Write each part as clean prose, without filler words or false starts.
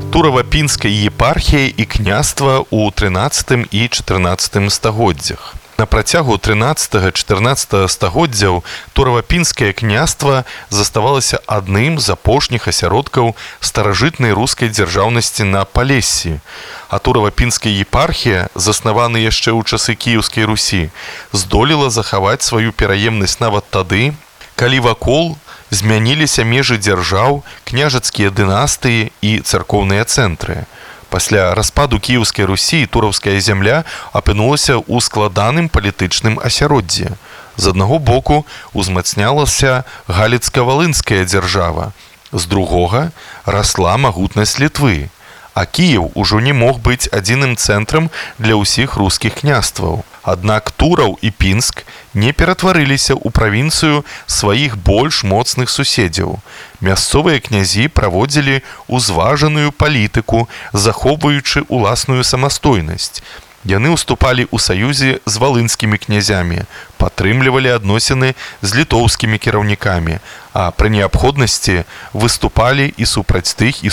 Турава-Пінская епархія і княства ў 13 і 14 стагоддзях. На працягу 13-14 стагоддзяў Турава-Пінскае княства заставалася адным з апошніх асяродкаў старажытнай рускай дзяржаўнасці на Палессі, а Турава-Пінская епархія, заснавана яшчэ ў часы Кіеўскай Русі, здолела захаваць сваю пераемнасць нават тады, калі вакол змяніліся межы дзяржаў, княжацкія дынастыі і царкоўныя цэнтры. Пасля распаду Кіеўскай Русі тураўская зямля апынулася ў складаным палітычным асяроддзі. З аднаго боку узмацнялася галіцка-валынская дзяржава, з другога расла магутнасць Літвы, а Кіеў ужо не мог быць адзіным цэнтрам для ўсіх рускіх княстваў. Аднак Тураў і Пінск не ператварыліся ў правінцыю сваіх больш моцных суседзяў. Мясцовыя князі праводзілі ўзважаную палітыку, захоўваючы ўласную самастойнасць. Яны ўступалі ў саюзе з валынскімі князямі, падтрымлівалі адносіны з літоўскімі кіраўнікамі, а пры неабходнасці выступалі і супраць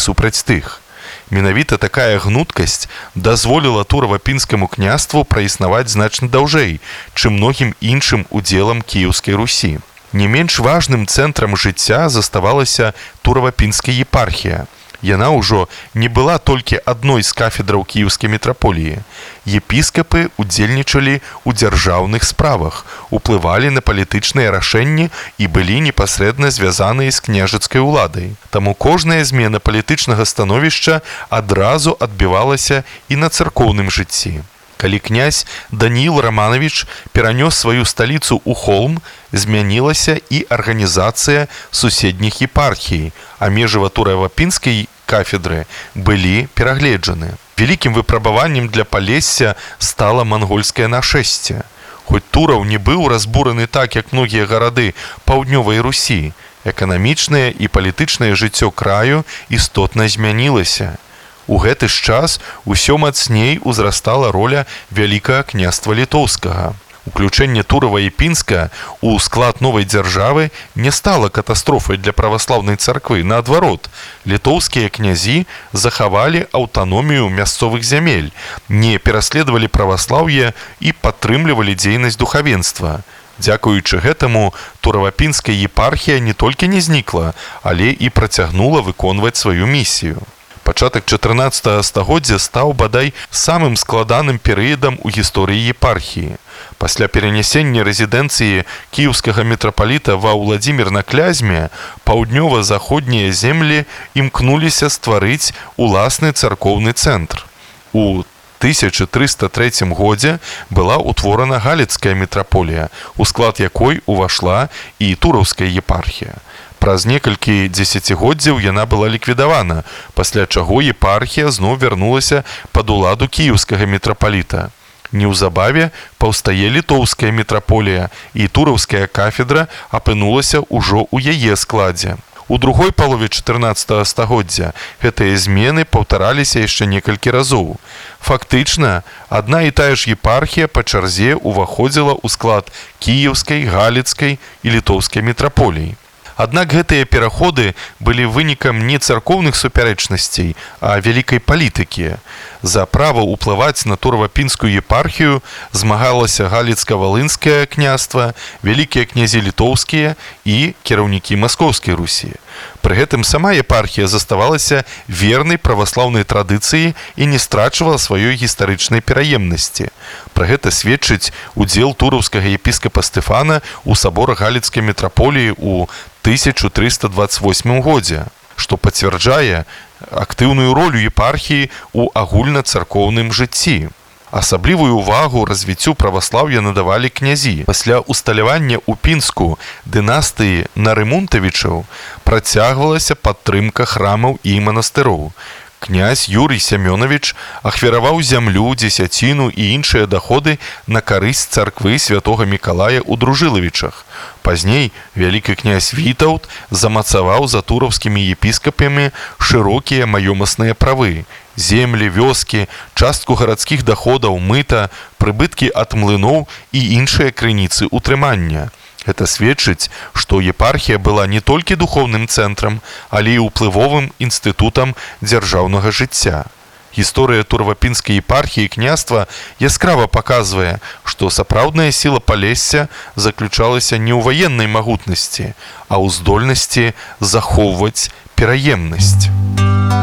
тых. Менавіта такая гнуткасць дазволіла Турава-Пінскаму княству праіснаваць значна даўжэй, чым многім іншым удзелам Кіеўскай Русі. Не менш важным цэнтрам жыцця заставалася Турава-Пінская епархія. Яна ўжо не была толькі адной з кафедраў Кіеўскай мітраполіі. Епіскапы удзельнічалі ў дзяржаўных справах, уплывалі на палітычныя рашэнні і былі непасрэдна звязаныя з княжацкай уладай. Таму кожная змена палітычнага становішча адразу адбівалася і на царкоўным жыцці. Калі князь Даніл Романович перанёс сваю сталіцу ў Холм, змянілася і арганізацыя суседніх епархій, а межы Турава-Пінскай кафедры былі перагледжаны. Вялікім выпрабаваннем для Палесся стала мангольскае нашэсце. Хоць Тураў не быў разбураны так, як многія гарады паўднёвай Русі, эканамічнае і палітычнае жыццё краю істотна змянілася. У гэты ж час усё мацней узрастала роля вялікага княства літоўскага. Уключэнне Турава і Пінска ў склад новай дзяржавы не стала катастрофай для праваслаўнай царквы. Наадварот, літоўскія князі захавалі аўтаномію мясцовых зямель, не пераследавалі праваслаўе і падтрымлівалі дзейнасць духавенства. Дзякуючы гэтаму Турава-Пінская епархія не толькі не знікла, але і працягнула выконваць сваю місію. Пачатак 14 стагоддзя стаў бадай самым складаным перыядам у гісторыі епархіі. Пасля перанясення рэзідэнцыі кіеўскага мітрапаліта ва Ўладзімір на Клязьме паўднёва-заходнія землі імкнуліся стварыць уласны царкоўны цэнтр. У 1303 годзе была ўтворана галіцкая мітраполія, у склад якой увайшла і тураўская епархія. Праз некалькі дзесяцігоддзяў яна была ліквідавана, пасля чаго епархія зноў вярнулася пад уладу кіеўскага мітрапаліта. Неўзабаве паўстае літоўская мітраполія, і тураўская кафедра апынулася ўжо ў яе складзе. У другой палове 14 стагоддзя гэтыя змены паўтараліся яшчэ некалькі разоў. Фактычна, адна і тая ж епархія па чарзе ўваходзіла ў склад кіеўскай, галіцкай і літоўскай мітраполій. Аднак гэтыя пераходы былі вынікам не царкоўных супярэчнасцей, а вялікай палітыкі. За права ўплываць на Турава-Пінскую епархію змагалася галіцка-валынскае княства, вялікія князі літоўскія і кіраўнікі Маскоўскай Русі. Пры гэтым сама епархія заставалася вернай праваслаўнай традыцыі і не страчвала сваёй гістарычнай пераемнасці. Пра гэта сведчыць удзел тураўскага епіскапа Стэфана ў саборах галіцкай мітраполіі ў 1328 годзе, што пацвярджае актыўную ролю епархіі ў агульнацаркоўным жыцці. Асаблівую ўвагу развіццю праваслаўя надавалі князі. Пасля усталявання ў Пінску дынастыі Нарымунтавічаў працягвалася падтрымка храмаў і манастыроў. Князь Юрый Семёнович ахвяраваў зямлю, дзесяціну і іншыя даходы на карысць царквы святога Мікалая ў Дружылавічах. Пазней вялікі князь Вітаўт замацаваў за тураўскімі епіскапамі шырокія маёмасныя правы. Землі, вёскі, частку гарадскіх даходаў, мыта, прыбыткі ад млыноў і іншыя крыніцы ўтрымання. Гэта сведчыць, што епархія была не толькі духоўным цэнтрам, але і ўплывовым інстытутам дзяржаўнага жыцця. Гісторыя Туравапінскай епархіі і княства яскрава паказвае, што сапраўдная сіла Палесся заключалася не ў ваеннай магутнасці, а ў здольнасці захоўваць пераемнасць.